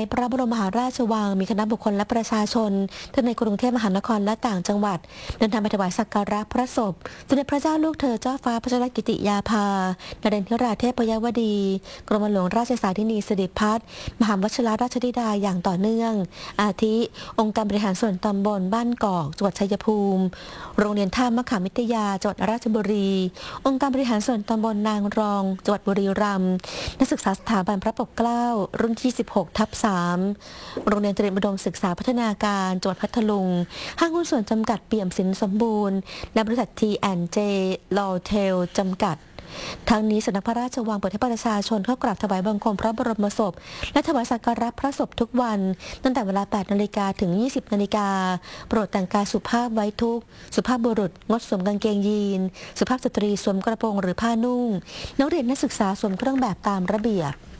พระบรมมหาราชวังมีคณะบุคคลและประชาชนทั้งในกรุงเทพมหานครและต่างจังหวัดเดินทางไปถวายสักการะพระศพสมเด็จพระเจ้าลูกเธอเจ้าฟ้าพัชรกิติยาภานเรนทิราเทพยวดีกรมหลวงราชสาธินีสิริพัฒน์มหาวชิรราชธิดาอย่างต่อเนื่องอาทิ องค์การบริหารส่วนตำบลบ้านกอกจังหวัดชัยภูมิโรงเรียนท่ามะขามวิทยาจังหวัดราชบุรีองค์การบริหารส่วนตำบลนางรองจังหวัดบุรีรัมย์นักศึกษาสถาบันพระปกเกล้ารุ่นที่16/3โรงเรียนเตรียมอุดมศึกษาพัฒนาการจังหวัดพัทลุงห้างหุ้นส่วนจำกัดเปี่ยมสินสมบูรณ์และบริษัท T&J Lotel จำกัดทั้งนี้สำนักพระราชวังเปิดให้ประชาชนเข้ากราบถวายบังคมพระบรมศพและถวายสักการะพระศพทุกวันตั้งแต่เวลา 8 นาฬิกาถึง 20 นาฬิกาโปรดแต่งกายสุภาพไว้ทุกข์สุภาพบุรุษงดสวมกางเกงยีนสุภาพสตรีสวมกระโปรงหรือผ้านุ่งนักเรียนนักศึกษาสวมเครื่องแบบตามระเบียบ